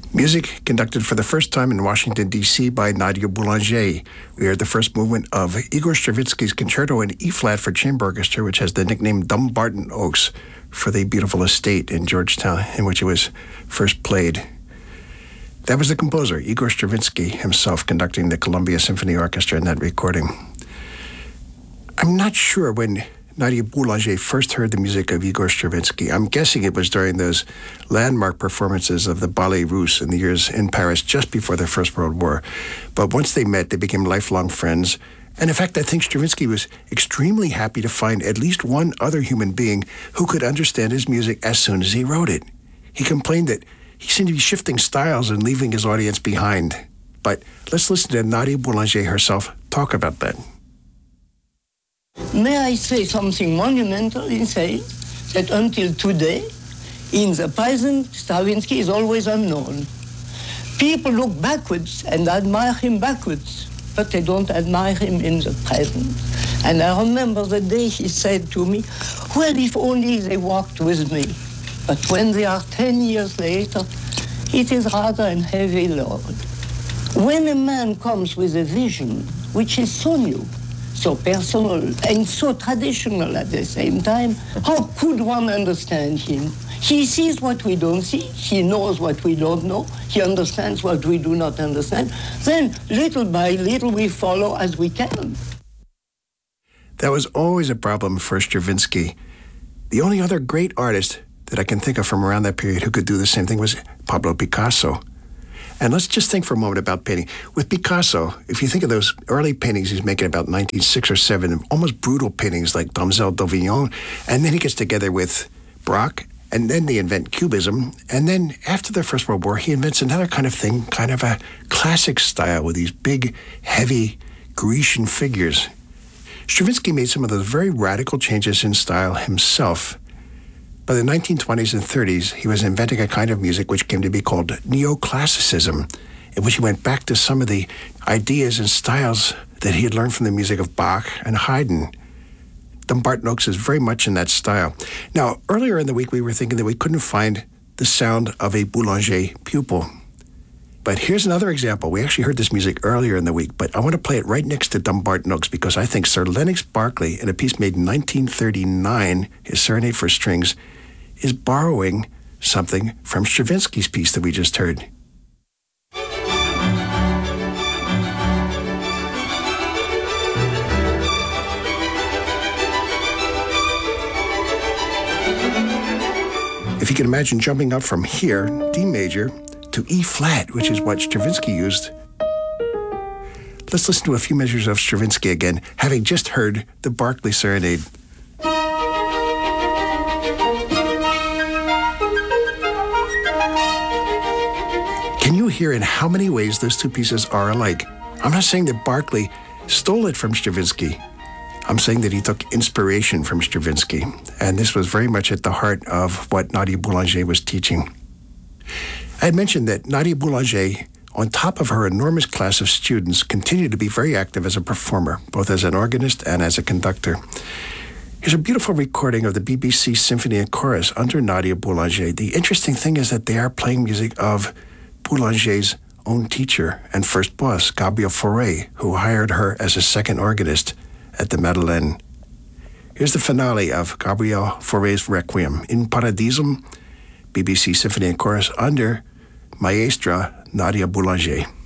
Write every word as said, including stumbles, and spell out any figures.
Music conducted for the first time in Washington, D C by Nadia Boulanger. We heard the first movement of Igor Stravinsky's Concerto in E-flat for Chamber Orchestra, which has the nickname Dumbarton Oaks for the beautiful estate in Georgetown in which it was first played. That was the composer, Igor Stravinsky himself, conducting the Columbia Symphony Orchestra in that recording. I'm not sure when Nadia Boulanger first heard the music of Igor Stravinsky. I'm guessing it was during those landmark performances of the Ballet Russe in the years in Paris just before the First World War. But once they met, they became lifelong friends. And in fact, I think Stravinsky was extremely happy to find at least one other human being who could understand his music as soon as he wrote it. He complained that he seemed to be shifting styles and leaving his audience behind. But let's listen to Nadia Boulanger herself talk about that. May I say something monumental in saying that until today, in the present, Stravinsky is always unknown. People look backwards and admire him backwards, but they don't admire him in the present. And I remember the day he said to me, well, if only they walked with me. But when they are ten years later, it is rather a heavy load. When a man comes with a vision, which is so new, so personal and so traditional at the same time, how could one understand him? He sees what we don't see, he knows what we don't know, he understands what we do not understand. Then, little by little, we follow as we can. That was always a problem for Stravinsky. The only other great artist that I can think of from around that period who could do the same thing was Pablo Picasso. And let's just think for a moment about painting. With Picasso, if you think of those early paintings he's making about nineteen oh six or seven, almost brutal paintings like Damsel d'Avignon, and then he gets together with Braque, and then they invent Cubism, and then after the First World War, he invents another kind of thing, kind of a classic style with these big, heavy Grecian figures. Stravinsky made some of those very radical changes in style himself. By the nineteen twenties and thirties, he was inventing a kind of music which came to be called neoclassicism, in which he went back to some of the ideas and styles that he had learned from the music of Bach and Haydn. Dumbarton Oaks is very much in that style. Now, earlier in the week, we were thinking that we couldn't find the sound of a Boulanger pupil. But here's another example. We actually heard this music earlier in the week, but I want to play it right next to Dumbarton Oaks because I think Sir Lennox Berkeley, in a piece made in nineteen thirty-nine, his Serenade for Strings, is borrowing something from Stravinsky's piece that we just heard. If you can imagine jumping up from here, D major, to E-flat, which is what Stravinsky used. Let's listen to a few measures of Stravinsky again, having just heard the Berkeley Serenade. Can you hear in how many ways those two pieces are alike? I'm not saying that Berkeley stole it from Stravinsky. I'm saying that he took inspiration from Stravinsky, and this was very much at the heart of what Nadia Boulanger was teaching. I had mentioned that Nadia Boulanger, on top of her enormous class of students, continued to be very active as a performer, both as an organist and as a conductor. Here's a beautiful recording of the B B C Symphony and Chorus under Nadia Boulanger. The interesting thing is that they are playing music of Boulanger's own teacher and first boss, Gabriel Fauré, who hired her as a second organist at the Madeleine. Here's the finale of Gabriel Fauré's Requiem, In Paradisum, B B C Symphony and Chorus under Maestra Nadia Boulanger.